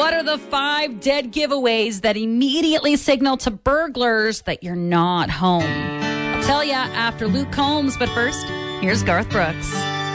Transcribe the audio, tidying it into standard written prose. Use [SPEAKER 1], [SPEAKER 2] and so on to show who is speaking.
[SPEAKER 1] What are the 5 dead giveaways that immediately signal to burglars that you're not home? I'll tell you after Luke Combs, but first, here's Garth Brooks.